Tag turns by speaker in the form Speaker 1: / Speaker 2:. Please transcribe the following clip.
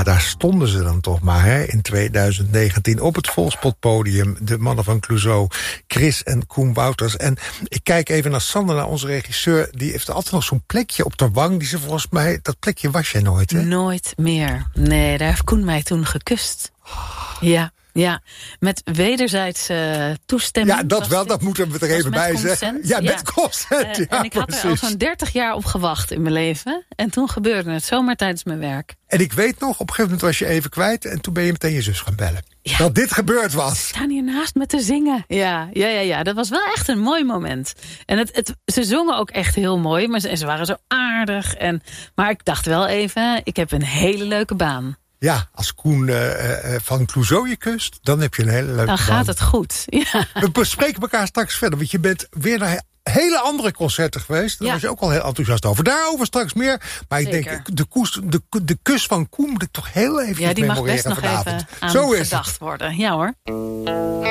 Speaker 1: daar stonden ze dan toch maar, hè, in 2019 op het Volkspotpodium. De mannen van Clouseau, Chris en Koen Wouters. En ik kijk even naar Sander, naar onze regisseur. Die heeft altijd nog zo'n plekje op de wang. Die ze volgens mij, dat plekje was jij nooit, hè?
Speaker 2: Nooit meer. Nee, daar heeft Koen mij toen gekust. Ja, met wederzijdse toestemming.
Speaker 1: Ja, dat wel, dat moeten we er even bij zeggen. Ja, met consent. Ja,
Speaker 2: en ik had er al zo'n 30 jaar op gewacht in mijn leven. En toen gebeurde het zomaar tijdens mijn werk.
Speaker 1: En ik weet nog, op een gegeven moment was je even kwijt. En toen ben je meteen je zus gaan bellen.
Speaker 2: Ja.
Speaker 1: Dat dit gebeurd was.
Speaker 2: Ze staan hier naast me te zingen. Ja. Dat was wel echt een mooi moment. En ze zongen ook echt heel mooi. Maar ze waren zo aardig. Maar ik dacht wel even, ik heb een hele leuke baan.
Speaker 1: Ja, als Koen van Clouseau je kust, dan heb je een hele leuke baan.
Speaker 2: Dan gaat het goed. Ja.
Speaker 1: We bespreken elkaar straks verder. Want je bent weer naar hele andere concerten geweest. Daar was je ook al heel enthousiast over. Daarover straks meer. Maar
Speaker 2: Zeker.
Speaker 1: Ik denk, de kus van Koen moet ik toch heel even memoreren vanavond.
Speaker 2: Ja, die mag best nog even aan gedacht worden. Ja hoor.